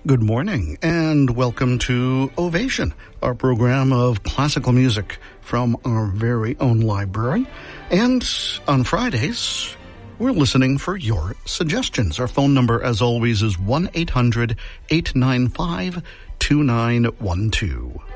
Good morning and welcome to Ovation, our program of classical music from our very own library. And on Fridays, we're listening for your suggestions. Our phone number, as always, is 1-800-895-2912.